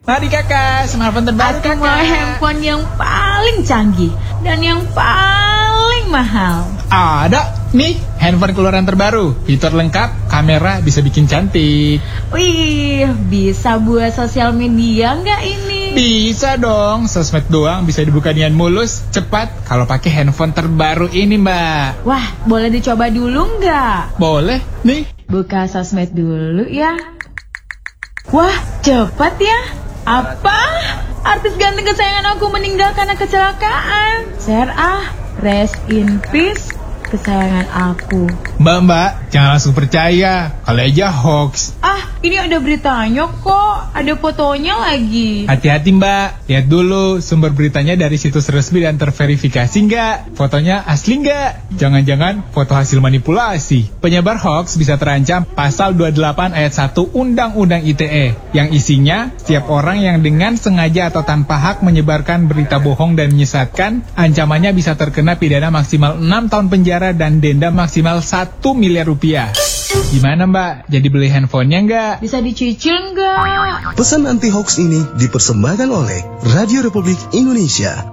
Mari kakak, smartphone terbaru Aku mau handphone yang paling canggih dan yang paling mahal. Ada nih, handphone keluaran terbaru. Fitur lengkap, kamera bisa bikin cantik. Wih, bisa buat sosial media nggak ini? Bisa dong, sosmed doang bisa dibuka dengan mulus, cepat kalau pakai handphone terbaru ini, Mbak. Wah, boleh dicoba dulu nggak? Boleh, nih. Buka sosmed dulu ya. Wah, cepat ya. Apa? Artis ganteng kesayangan aku meninggal karena kecelakaan. Share rest in peace kesayangan aku. Mbak, jangan langsung percaya, kali aja hoax. Ini ada beritanya kok, ada fotonya lagi. Hati-hati Mbak, lihat dulu sumber beritanya dari situs resmi dan terverifikasi nggak? Fotonya asli nggak? Jangan-jangan foto hasil manipulasi. Penyebar hoax bisa terancam pasal 28 ayat 1 Undang-Undang ITE, yang isinya setiap orang yang dengan sengaja atau tanpa hak menyebarkan berita bohong dan menyesatkan, ancamannya bisa terkena pidana maksimal 6 tahun penjara dan denda maksimal 1 miliar rupiah. Gimana Mbak, jadi beli handphonenya nggak? Bisa dicicil nggak? Pesan anti hoax ini dipersembahkan oleh Radio Republik Indonesia.